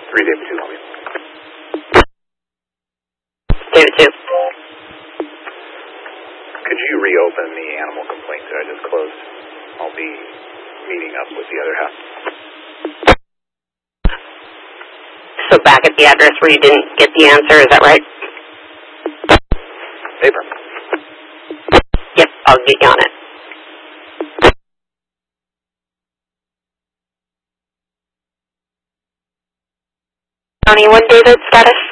David 2, Columbia. David 2. Could you reopen the animal complaint that I just closed? I'll be meeting up with the other half. So back at the address where you didn't get the answer, is that right? Paper. Yep, I'll get you on it. County 1, David, status?